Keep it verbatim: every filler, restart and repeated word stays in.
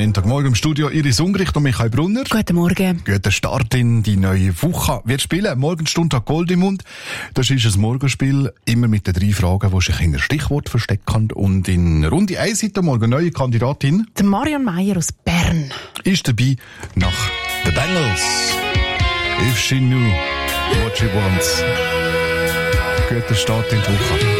Montagmorgen im Studio Iris Ungricht und Michael Brunner. Guten Morgen. Guter Start in die neue Woche. Wir spielen Morgenstunde Gold im Mund. Das ist ein Morgenspiel, immer mit den drei Fragen, die sich in ein Stichwort verstecken. Und in Runde eins heute morgen eine neue Kandidatin. Der Marion Meyer aus Bern. Ist dabei nach The Bangles. If she knew what she wants. Guter Start in die Woche.